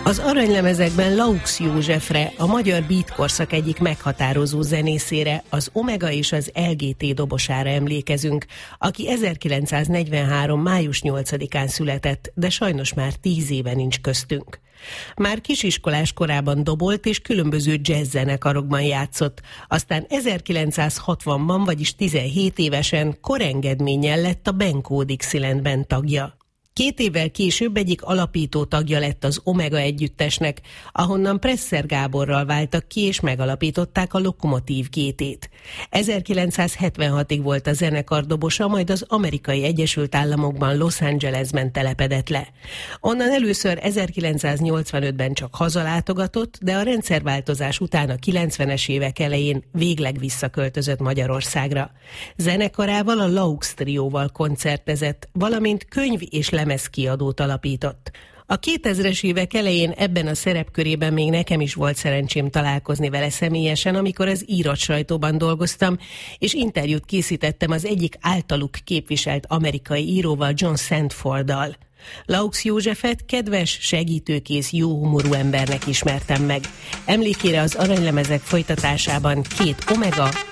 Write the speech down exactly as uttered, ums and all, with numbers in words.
Az aranylemezekben Laux Józsefre, a magyar beat korszak egyik meghatározó zenészére, az Omega és az el gé té dobosára emlékezünk, aki ezerkilencszáznegyvenhárom. május nyolcadikán született, de sajnos már tíz éve nincs köztünk. Már kisiskolás korában dobolt és különböző jazz zenekarokban játszott, aztán ezerkilencszázhatvanban, vagyis tizenhét évesen korengedménnyel lett a Benko Dixieland tagja. Két évvel később egyik alapító tagja lett az Omega együttesnek, ahonnan Presser Gáborral váltak ki és megalapították a Lokomotív gé té-t. ezerkilencszázhetvenhatig volt a zenekar dobosa, majd az Amerikai Egyesült Államokban, Los Angelesben telepedett le. Onnan először ezerkilencszáznyolcvanötben csak hazalátogatott, de a rendszerváltozás után a kilencvenes évek elején végleg visszaköltözött Magyarországra. Zenekarával, a Laux trióval koncertezett, valamint könyv és lemezkiadót alapított. A kétezres évek elején ebben a szerepkörében még nekem is volt szerencsém találkozni vele személyesen, amikor az írott sajtóban dolgoztam, és interjút készítettem az egyik általuk képviselt amerikai íróval, John Sandforddal. Laux Józsefet kedves, segítőkész, jóhumorú embernek ismertem meg. Emlékére az aranylemezek folytatásában két Omega